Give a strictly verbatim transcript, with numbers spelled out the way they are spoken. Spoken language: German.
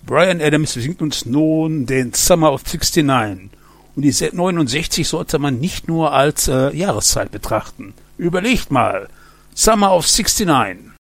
Bryan Adams singt uns nun den Summer of sixty-nine. Und die neunundsechzig sollte man nicht nur als äh, Jahreszeit betrachten. Überlegt mal. Summer of sixty-nine.